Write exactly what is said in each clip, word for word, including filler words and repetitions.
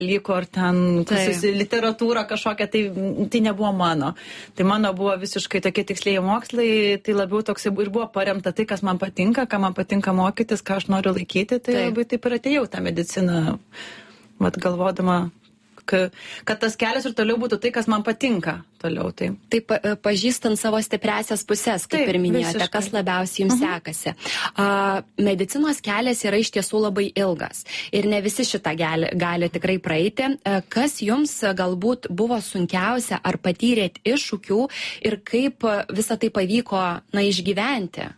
dalykų, ar ten susi, literatūra kažkokia, tai, tai nebuvo mano. Tai mano buvo visiškai tokie tikslieji mokslai, tai labiau toks ir buvo paremta tai, kas man patinka, ką man patinka mokytis, ką aš noriu laikyti, tai taip. Labai taip ir atėjau tą mediciną, vat galvodama, kad, kad tas kelias ir toliau būtų tai, kas man patinka toliau. Tai. Taip, pažįstant savo stipriasias pusės, kaip taip, ir minėjote, visiškai. Kas labiausiai jums uh-huh. sekasi. A, medicinos kelias yra iš tiesų labai ilgas ir ne visi šitą gali, gali tikrai praeiti. A, kas jums galbūt buvo sunkiausia, ar patyrėt iššūkių ir kaip visą tai pavyko na, išgyventi?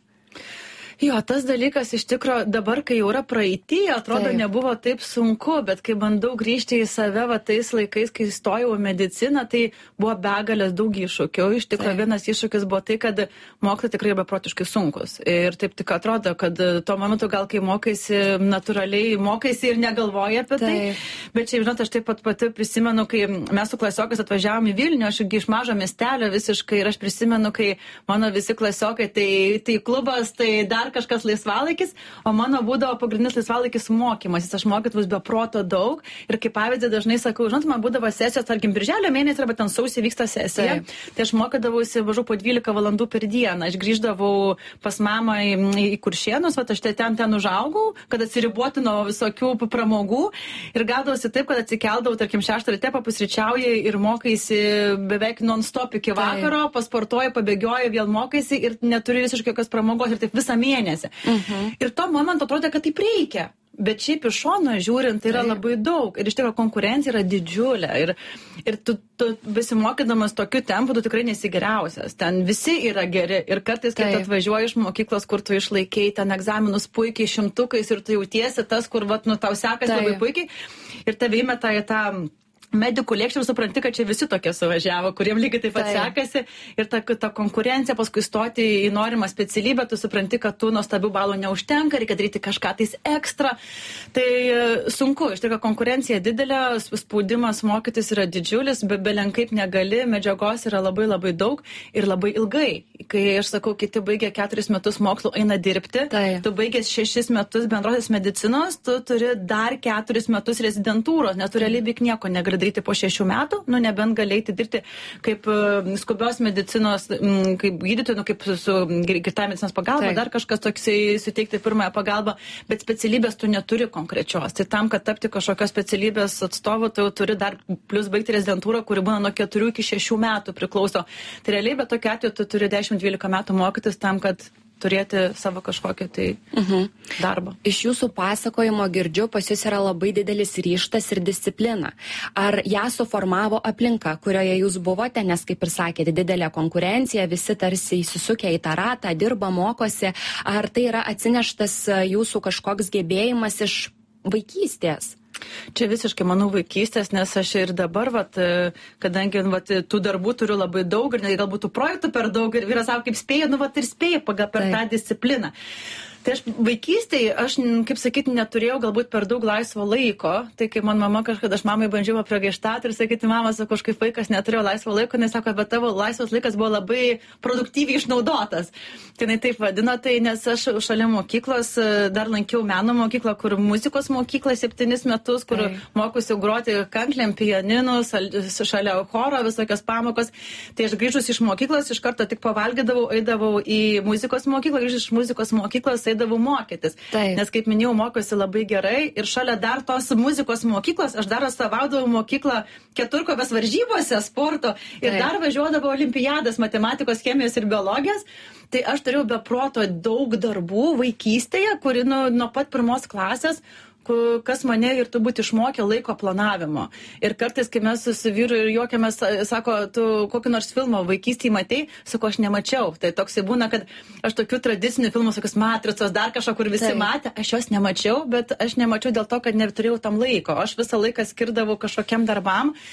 Jo, tas dalykas iš tikro dabar, kai jau yra praeitį, atrodo taip. Nebuvo taip sunku, bet kai bandau grįžti į save va, tais laikais, kai stojau į mediciną, tai buvo begalės daug iššūkių. Iš tikro taip. Vienas iššūkis buvo tai, kad mokslai tikrai beprotiškai sunkus. Ir taip tik atrodo, kad tuo momentu gal kai mokaisi natūraliai, mokaisi ir negalvoji apie tai. Taip. Bet čia, žinot, aš taip pat pati prisimenu, kai mes su klasiokas atvažiavom į Vilnių, aš iš mažo miestelio visiškai ir aš prisimenu, kai mano visi klasiokai, tai, tai klubas, tai dar kažkas laisvalaikis, o mano būdavo pagrindinis laisvalaikis mokymasis. Aš mokytus be proto daug ir kaip pavyzdį dažnai sakau, žinot, man būdavo sesijos, tarkim, birželio mėnesį arba ten sausį vyksta sesija. Taip. Tai aš mokydavausi maždaug po dvylika valandų per dieną. Aš grįždavau pas mamą į, į Kuršėnus, va, aš ten ten užaugau, kad atsiriboti nuo visokių pramogų ir gaudavosi taip, kad atsikeldavau, tarkim, šeštą ryte, papusryčiauji ir mokaisi beveik non-stop iki vakaro, taip. Pasportuoji, pabėgioji, vėl mokaisi ir neturi visiškai jokios pramogos ir taip visą mėnesį. Uh-huh. Ir to momento atrodo, kad taip reikia. Bet šiaip iš šono žiūrint, tai yra labai daug. Ir iš tikrųjų konkurencija yra didžiulė. Ir, ir tu, tu besimokydamas tokiu tempu, tu tikrai nesi geriausias. Ten visi yra geri. Ir kartais, kai tu atvažiuoji iš mokyklos, kur tu išlaikei ten egzaminus puikiai šimtukais ir tu jautiesi tas, kur vat, nu, tau sekasi labai puikiai. Ir tave įmeta į tą medikų lėkštę ir supranti, kad čia visi tokie suvažiavo, kuriem lygiai taip pat sekasi ir ta, ta konkurencija paskui stoti į norimą specialybę, tu supranti, kad tų nuostabių balų neužtenka, reikia daryti kažką tais ekstra. Tai sunku, iš tikrųjų konkurencija didelė, spaudimas mokytis yra didžiulis, be belenkaip negali, medžiagos yra labai labai daug ir labai ilgai. Kai aš sakau, kiti baigia keturis metus mokslo eina dirbti, tai. Tu baigęs šešis metus bendrosios medicinos, tu turi dar keturis metus rezidentūros, nes tu realiai beveik nieko negali daryti po šešių metų, nu nebent galėti dirbti kaip uh, skubios medicinos, m, kaip gydytojų, nu kaip su girta medicinos pagalba, tai. Dar kažkas toksai suteikti pirmąją pagalbą, bet specialybės tu neturi konkrečios. Tai tam, kad tapti kažkokios specialybės atstovu, tu turi dar plus baigti rezidentūrą, kuri būna nuo keturių iki šešių metų priklauso. Tai realiai, bet tokiu atveju tu turi dešimt dvylika metų mokytis tam, kad turėti savo kažkokią tai uh-huh. darbą. Iš jūsų pasakojimo girdžiu, pas jūs yra labai didelis ryžtas ir disciplina. Ar ją suformavo aplinka, kurioje jūs buvote, nes kaip ir sakėte, didelė konkurencija, visi tarsi įsisukę į tą ratą, dirba, mokosi. Ar tai yra atsineštas jūsų kažkoks gebėjimas iš vaikystės? Čia visiškai, manau, vaikystės, nes aš ir dabar, vat, kadangi vat, tų darbų turiu labai daug ir galbūt tų projektų per daug ir vyras savo kaip spėja, nu vat ir spėja pagal per tą discipliną. Tai aš vaikystėje, aš, kaip sakyti, neturėjau galbūt per daug laisvo laiko. Tai kai man mama kažkada, aš mamai bandžiau apriegaištauti ir sakyti, mama, sako, kažkaip vaikas neturėjo laisvo laiko, nes sako, bet tavo laisvas laikas buvo labai produktyviai išnaudotas. Tai jinai taip vadino, tai nes aš šalia mokyklos dar lankiau meno mokyklą, kur muzikos mokyklą septynis metus, kur tai. Mokusi groti kanklėm, pianinu, šalia choro, visokios pamokos. Tai aš grįžus iš mokyklos, iš karto tik pavalgydavau, eidavau į muzikos mokyklą, grįžus iš muzikos mokyklos eidavau mokytis. Taip. Nes, kaip minėjau, mokosi labai gerai ir šalia dar tos muzikos mokyklos, aš dar atstovaudavau mokyklą keturkovės varžybose sporto ir Taip. Dar važiuodavau olimpiadas matematikos, chemijos ir biologijos. Tai aš turėjau be proto daug darbų vaikystėje, kuri nu, nuo pat pirmos klasės, kas mane ir turbūt išmokė laiko planavimo. Ir kartais, kai mes su vyru ir juokiamės, sako, tu kokį nors filmą vaikystėje matei, sako, aš nemačiau. Tai toksai būna, kad aš tokių tradicinių filmų, sakas, Matricos, dar kažką, kur visi tai. Matė, aš jos nemačiau, bet aš nemačiau dėl to, kad neturėjau tam laiko. Aš visą laiką skirdavau kažkokiam darbam.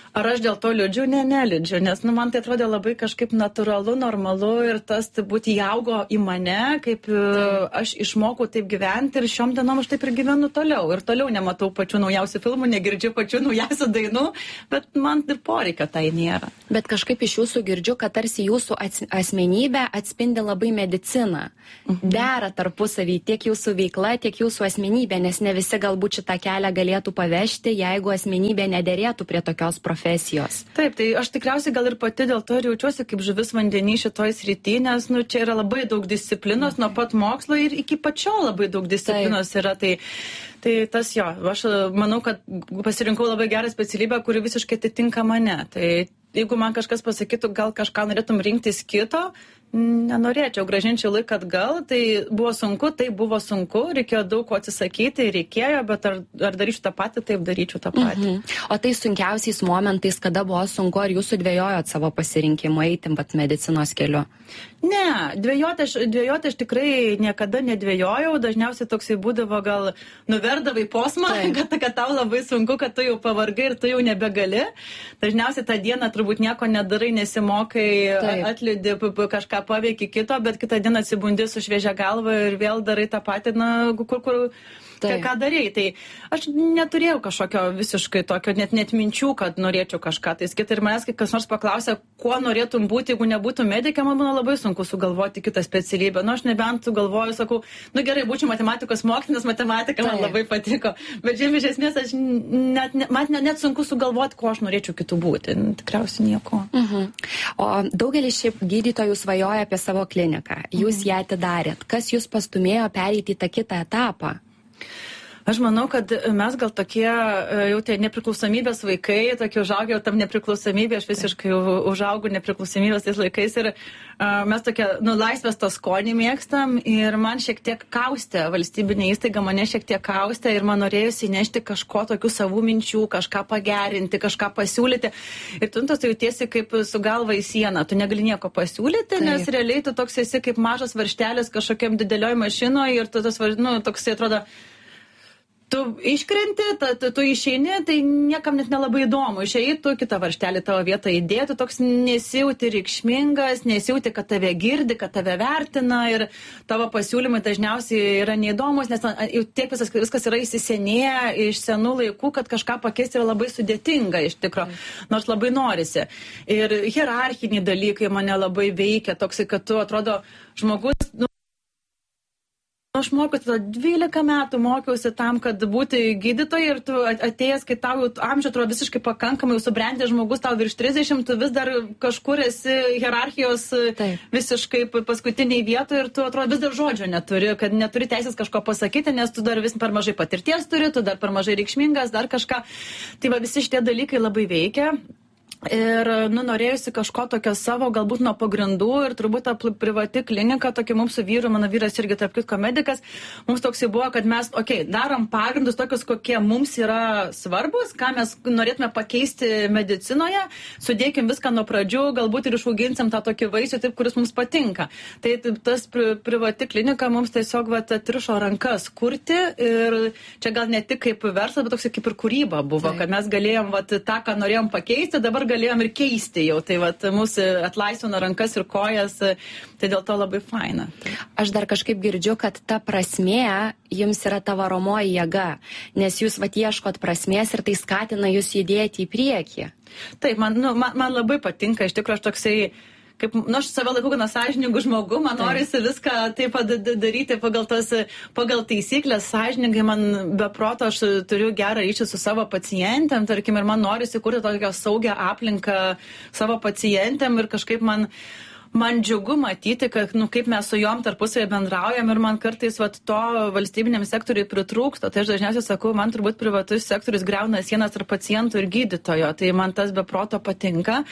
Ar aš dėl to liūdžiu? Ne, neliūdžiu, nes nu, man tai atrodė labai kažkaip natūralu, normalu ir tas turbūt įaugo į mane, kaip tai. Aš išmokau taip gyventi ir šiom dienom aš taip ir gyvenu toliau. Ir toliau nematau pačių naujausių filmų, negirdžiu pačių naujausių dainų, bet man ir poreikio tai nėra. Bet kažkaip iš jūsų girdžiu, kad tarsi jūsų asmenybė atspindi labai mediciną. Mhm. Dera tarpusavį tiek jūsų veikla, tiek jūsų asmenybė, nes ne visi galbūt šitą kelią galėtų pavežti, jeigu asmenybė nederėtų prie tokios profesijos. Profesijos. Taip, tai aš tikriausiai gal ir pati dėl to ir jaučiuosi kaip žuvis vandenį šitoj srity, nes nu, čia yra labai daug disciplinos, mhm. nuo pat mokslo ir iki pačio labai daug disciplinos Taip. Yra. Tai, tai tas jo, aš manau, kad pasirinkau labai gerą specialybę, kuri visiškai atitinka mane. Tai jeigu man kažkas pasakytų, gal kažką norėtum rinktis kito, nenorėčiau, gražinčiau laiką atgal, tai buvo sunku, tai buvo sunku, reikėjo daug ko atsisakyti, reikėjo, bet ar, ar daryčiau tą patį, taip daryčiau tą patį. Mhm. O tai sunkiausiais momentais, kada buvo sunku, ar jūs dvejojot savo pasirinkimą eiti pat medicinos keliu? Ne, dvejoti aš, dvejoti aš tikrai niekada nedvejojau, dažniausiai toksai būdavo gal nuverdavai posmą, kad, kad tau labai sunku, kad tu jau pavargai ir tu jau nebegali. Dažniausiai tą dieną turbūt nieko nedarai, nesimokai, atliūdi kažką paveiki kito, bet kitą dieną atsibundi su šviežia galva ir vėl darai tą patį, na, kur, kur, ką, ką darai. Tai aš neturėjau kažkokio visiškai tokio, net, net minčių, kad norėčiau kažką. Tai skita ir manęs, kai kas nors paklausė, kuo norėtum būti, jeigu nebūtų medikė, man būna labai sunku sugalvoti kitą specialybę. Nu, aš nebent sugalvoju, sakau, nu gerai, būčiau matematikos mokslinis, matematika man labai patiko. Bet žinai, iš esmės, aš net, net, man net, net sunku sugalvoti, kuo aš norėčiau kitų būti. Tikriausiai nieko. Mhm. O daugelis šiaip gydytojų svajoja apie savo kliniką. Jūs ją atidarėt. Kas jūs pastumėjo pereiti į tą kitą etapą? Aš manau, kad mes gal tokie jau tie nepriklausomybės vaikai, tokie užaugę tam nepriklausomybė, aš visiškai užaugau nepriklausomybės tais laikais ir uh, mes tokie, nu, laisvės tą skonį mėgstam ir man šiek tiek kaustė, valstybinė įstaiga mane šiek tiek kaustė ir man norėjusi įnešti kažko tokių savų minčių, kažką pagerinti, kažką pasiūlyti. Ir tu tas jautiesi kaip su galva į sieną, tu negali nieko pasiūlyti, Taip. Nes realiai tu toks esi kaip mažas varžtelis kažkokiam didelioj mašinoje ir tu tas, nu, toksai atrodo, tu iškrenti, ta, ta, tu išeini, tai niekam net nelabai įdomu. Išėjai, tu kitą varžtelį tavo vietą įdėtų, toks nesijauti reikšmingas, nesijauti, kad tave girdi, kad tave vertina ir tavo pasiūlymai dažniausiai yra neįdomus, nes jau tiek visas, viskas yra įsisenėję iš senų laikų, kad kažką pakeisti yra labai sudėtinga iš tikro, nors labai norisi. Ir hierarchiniai dalykai mane labai veikia, toksai, kad tu atrodo žmogus... Nu, aš mokiausi, dvylika metų mokiausi tam, kad būti gydytoja ir tu atėjęs, kai tau amžių atrodo visiškai pakankamai, jau subrendęs žmogus, tau virš trisdešimt, tu vis dar kažkur esi hierarchijos Taip. Visiškai paskutiniai vietoje ir tu atrodo vis dar žodžio neturi, kad neturi teisės kažko pasakyti, nes tu dar vis per mažai patirties turi, tu dar per mažai reikšmingas, dar kažką. Tai va visi šitie dalykai labai veikia. Ir, nu, norėjusi kažko tokio savo, galbūt nuo pagrindų ir turbūt ta privati klinika, tokia mums su vyru, mano vyras irgi tarp kitko medikas, mums toksai buvo, kad mes, okei, okay, darom pagrindus tokius, kokie mums yra svarbus, ką mes norėtume pakeisti medicinoje, sudėkim viską nuo pradžių, galbūt ir išauginsim tą tokį vaisių, taip, kuris mums patinka. Tai tas pri, privati klinika mums tiesiog vat, atrišo rankas kurti ir čia gal ne tik kaip verslas, bet toksai kaip ir kūryba buvo, tai. Kad mes galėjom vat, tą, ką norėjom pakeisti, dabar galėjom ir keisti jau, tai vat, mūsų atlaisvino rankas ir kojas, tai dėl to labai faina. Aš dar kažkaip girdžiu, kad ta prasmė jums yra ta varomoji jėga, nes jūs vat ieškot prasmės ir tai skatina jūs judėti į priekį. Taip, man, nu, man, man labai patinka, iš tikrųjų aš toksai kaip, nu, aš save laikau gana sąžiningų žmogų, man tai. Norisi viską taip daryti pagal, tos, pagal taisyklės, sąžiningai, man be proto aš turiu gerą ryšį su savo pacientėm, tarkim, ir man norisi kurti tokią saugią aplinką savo pacientėm ir kažkaip man Man džiugu matyti, kad, nu, kaip mes su jom tarpusavėje bendraujam ir man kartais vat, to valstybiniam sektoriui pritrūksta. Tai aš dažniausiai sakau, man turbūt privatus sektorius griauna sienas tarp pacientų ir gydytojo. Tai man tas be proto patinka.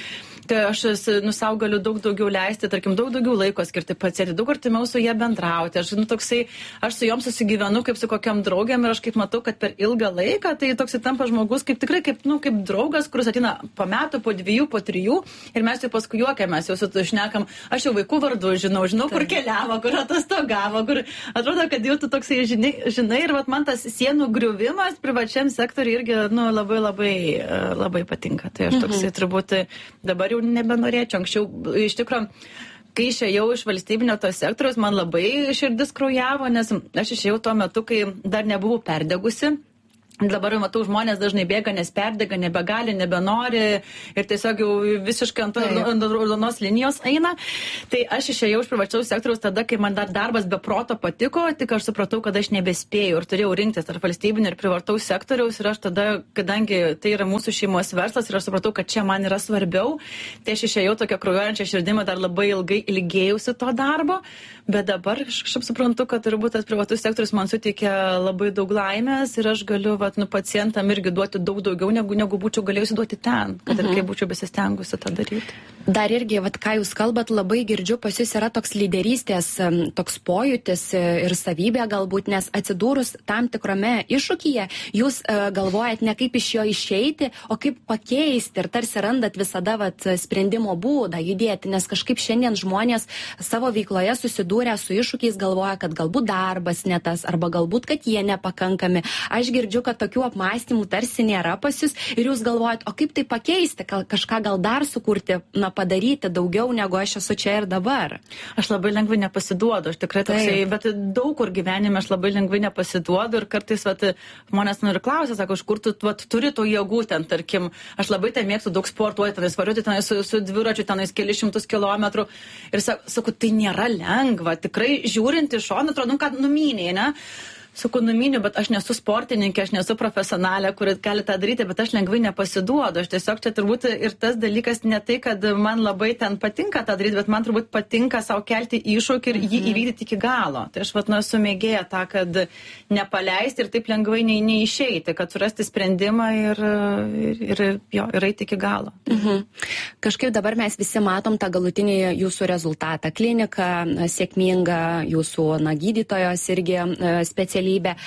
Tai aš nu, sau galiu daug daugiau leisti, tarkim, daug daugiau laiko skirti pacientį, daug artimiau su jie bendrauti. Aš, nu, toksai, aš su jom susigyvenu kaip su kokiam draugiam ir aš kaip matau, kad per ilgą laiką tai toksai tampa žmogus kaip tikrai kaip, nu, kaip draugas, kuris ateina po metų, po dviejų, po trijų ir mes jau paskui juokiamės, jau su tu šnekam, aš jau vaikų vardu žinau, žinau, kur keliavo, kur atostogavo, kur atrodo, kad jau tu toksai žinai, žinai ir vat, man tas sienų griuvimas privačiam sektoriui irgi nu, labai labai labai patinka. Tai aš toksai mhm. turbūt dabar jau nebenorėčiau. Anksčiau iš tikrųjų, kai išėjau iš valstybinio to sektoriaus, man labai širdis kraujavo, nes aš išėjau tuo metu, kai dar nebuvau perdegusi. Dabar matau, žmonės dažnai bėga, nes perdega, nebegali, nebenori ir tiesiog jau visiškai ant raudonos linijos eina. Tai aš išėjau iš privačiaus sektoriaus tada, kai man dar darbas be proto patiko, tik aš supratau, kad aš nebespėjau ir turėjau rinktis tarp valstybinio ir privataus sektoriaus ir aš tada, kadangi tai yra mūsų šeimos verslas ir aš supratau, kad čia man yra svarbiau, tai aš išėjau tokią kraujuojančią širdimą, dar labai ilgai ilgėjausi to darbo, bet dabar aš kažkaip suprantu, kad turbūt tas privatus sektorius man suteikia labai daug laimės ir aš galiu va, nu, pacientam irgi duoti daug daugiau, negu, negu būčiau galėjusi duoti ten, kad ir kaip būčiau besistengusi tą daryti. Dar irgi, vat, ką jūs kalbat, labai girdžiu, pas jūs yra toks lyderystės, toks pojūtis ir savybė galbūt, nes atsidūrus tam tikrame iššūkyje, jūs uh, galvojat ne kaip iš jo išeiti, o kaip pakeisti ir tarsi randat visada vat, sprendimo būdą judėti, nes kažkaip šiandien žmonės savo veikloje susidūrę su iššūkiais galvoja, kad galbūt darbas ne tas, arba galbūt, kad jie nepakankami. Aš girdžiu, kad tokių apmąstymų tarsi nėra pas jūs ir jūs galvojat, o kaip tai pakeisti, kažką gal dar sukurti, na, padaryti daugiau, negu aš esu čia ir dabar. Aš labai lengvai nepasiduodu, aš tikrai toksai, bet daug kur gyvenime aš labai lengvai nepasiduodu ir kartais vat, žmonės nori klausia, sako, iš kur tu vat, turi tų jėgų ten, tarkim, aš labai ten mėgstu daug sportuoti, tenais variuoti tenais su, su dviračiu, tenais kelius šimtus kilometrų ir sakau, tai nėra lengva, tikrai žiūrint iš šono, atrodo, nu ką, numynė, ne? Sakau, numiniu, bet aš nesu sportininkė, aš nesu profesionalė, kuri gali tą daryti, bet aš lengvai nepasiduodu. Aš tiesiog čia turbūt ir tas dalykas ne tai, kad man labai ten patinka tą daryti, bet man turbūt patinka savo kelti iššūkį ir jį įvykdyti iki galo. Tai aš vat, nu, esu mėgėja tą, kad nepaleisti ir taip lengvai nei, neišeiti, kad surasti sprendimą ir, ir, ir, jo, ir eiti iki galo. Mhm. Kažkaip dabar mes visi matom tą galutinį jūsų rezultatą. Klinika sėkminga, jūsų na, gydytojos irgi specialistai.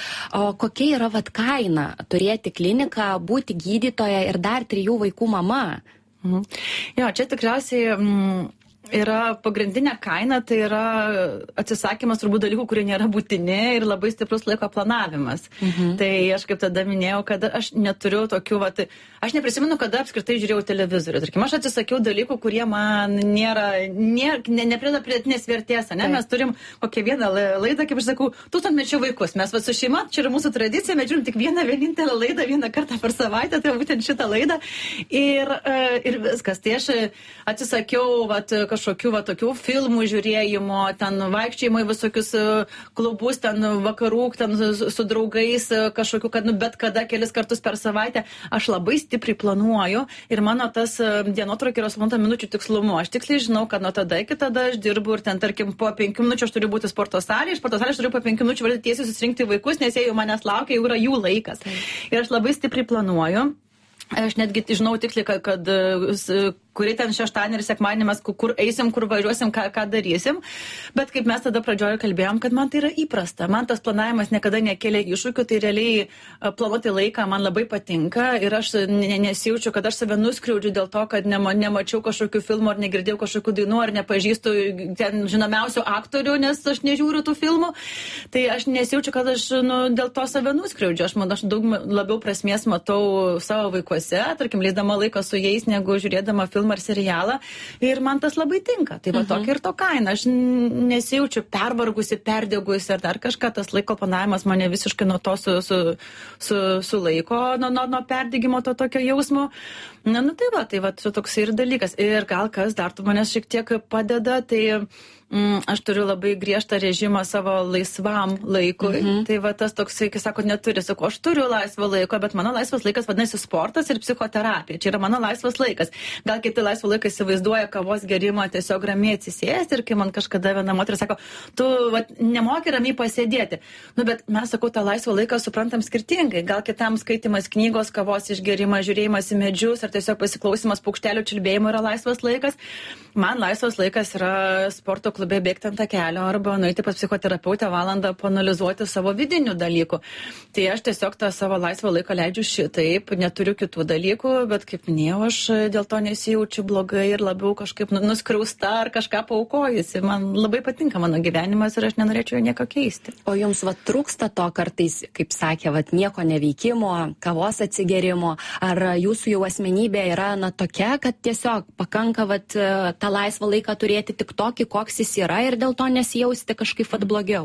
O kokia yra vat kaina turėti kliniką, būti gydytoja ir dar trijų vaikų mama? Mhm. Jo, čia tikriausiai mm, yra pagrindinė kaina, tai yra atsisakymas turbūt dalykų, kurie nėra būtini ir labai stiprus laiko planavimas. Mhm. Tai aš kaip tada minėjau, kad aš neturiu tokių, vat, aš neprisimenu, kada apskritai žiūrėjau televizorių. Tarkim, aš atsisakiau dalykų, kurie man nėra, nėra ne, neprideda pridėtinės vertės, ne? Mes turim kokią vieną laidą, kaip aš sakau, tūkstantmečio vaikus. Mes va su šeima, čia yra mūsų tradicija, mes žiūrim tik vieną vienintelę laidą, vieną kartą per savaitę, tai būtent šitą laidą. Ir, ir viskas. Tai aš atsisakiau vat, kažkokių va, tokių filmų žiūrėjimo, ten vaikščiojimo į visokius klubus, ten vakarų, ten su, su draugais kažkokių, kad nu, bet kada kelis kartus per savaitę. Aš labai stipriai planuoju ir mano tas dienotvarkė yra sumonta minučių tikslumu. Aš tiksliai žinau, kad nuo tada iki tada aš dirbu ir ten, tarkim, po penkių minučių aš turiu būti sporto salėje, iš sporto salės aš turiu po penkių minučių varyti tiesiai susirinkti vaikus, nes jie jau manęs laukia, jau yra jų laikas. Ir aš labai stipriai planuoju. Aš netgi žinau tiksliai, kad, kad kurį ten šeštadienį ir sekmadienį mes kur eisim, kur važiuosim, ką, ką darysim. Bet kaip mes tada pradžioje kalbėjom, kad man tai yra įprasta. Man tas planavimas niekada nekėlė iššūkių, tai realiai planuoti laiką man labai patinka ir aš nesijaučiu, kad aš save nuskriaudžiu dėl to, kad nema, nemačiau kažkokių filmų ar negirdėjau kažkokių dainų ar nepažįstu ten žinomiausių aktorių, nes aš nežiūriu tų filmų. Tai aš nesijaučiu, kad aš nu, dėl to save nuskriaudžiu. Aš, man, aš daug labiau prasmės matau savo vaikuose, tarkim, leisdama laiką su jais, negu žiūrėdama filmą ar serialą ir man tas labai tinka. Tai va, tokia ir to kaina. Aš nesijaučiu pervargusi, perdegusi ar dar kažką. Tas laiko planavimas mane visiškai nuo to su, su, su, sulaiko, nuo, nuo, nuo perdegimo to tokio jausmo. Na, nu tai va, tai va, toks ir dalykas. Ir gal kas dar tu manęs šiek tiek padeda, tai mm, aš turiu labai griežtą režimą savo laisvam laikui. Mhm. Tai va, tas toksai, kai sako, neturi, sako, aš turiu laisvo laiko, bet mano laisvas laikas vadinasi sportas ir psichoterapija. Čia yra mano laisvas laikas. Gal kiti laisvą laiką įsivaizduoja kavos gerimą tiesiog ramiai atsisėsti ir kai man kažkada viena moteris sako, tu vat, nemoki ramiai pasėdėti. Nu, bet mes, sakau, tą laisvą laiką suprantam skirtingai. Gal kitam skaitimas knygos, kavos išgerimas, žiūrėjimas į medžius ar tiesiog pasiklausimas paukštelių čiulbėjimo yra laisvas laikas. Man laisvas laikas yra sporto klube bėgti ant takelio arba nueiti pas psichoterapeutę valandą paanalizuoti savo vidinių dalykų. Tai aš tiesiog tą savo laisvą laiką leidžiu šitaip, neturiu kitų dalykų, bet kaip minėjau, aš dėl to nesijaučiu blogai ir labiau kažkaip nuskriausta ar kažką paaukojusi. Man labai patinka mano gyvenimas ir aš nenorėčiau jo nieko keisti. O jums va trūksta to kartais, kaip sakė, va nieko neveikimo, kavos atsigerimo, ar jūsų jau asmenybė yra na tokia, kad tiesiog pakanka va tą laisvą laiką turėti tik tokį, koks jis yra ir dėl to nesijausti kažkaip vat blogiau?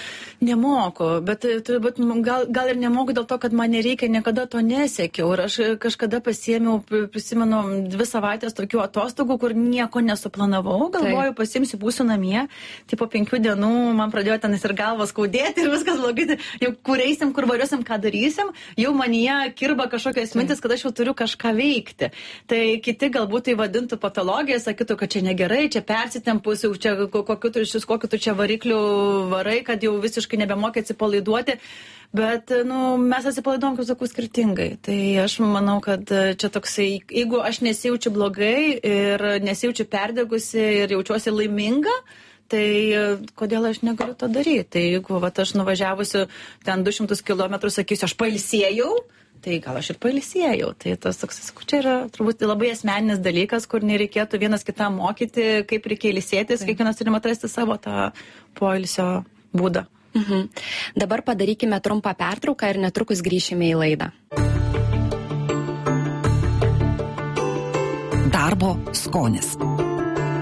Nemoku, bet turbūt gal, gal ir nemoku dėl to, kad man nereikia, niekada to nesiekiau. Ir aš kažkada pasiėmiau, prisimenu, dvi savaitės tokių atostogų, kur nieko nesuplanavau. Galvoju, tai pasiimsiu, būsiu namie. Tai po penkių dienų man pradėjo tenis ir galvas skaudėti ir viskas blogai. Jau kur eisim, kur variuosim, ką darysim, jau manyje kirba kažkokios mintis, kad aš jau turiu kažką veikti. Tai kiti galbūt tai vadintų patologiją, sakytų, kad čia negerai, čia persitempus, jau čia kokiu tu, kokiu tu čia variklių varai, kad jau visiškai nebemokė atsipalaiduoti, bet nu, mes atsipalaiduom, kaip sakau, skirtingai. Tai aš manau, kad čia toksai, jeigu aš nesijaučiu blogai ir nesijaučiu perdegusi ir jaučiuosi laiminga, tai kodėl aš negaliu to daryti? Tai jeigu vat, aš nuvažiavusiu ten du šimtus kilometrų, sakysiu, aš pailsėjau, tai gal aš ir pailsėjau. Tai tas toks, sakau, čia yra turbūt labai asmeninis dalykas, kur nereikėtų vienas kitam mokyti, kaip reikia ilsėtis, kiekvienas turime atrasti savo tą poilsio būdą. Mhm. Dabar padarykime trumpą pertrauką ir netrukus grįšime į laidą. Darbo skonis.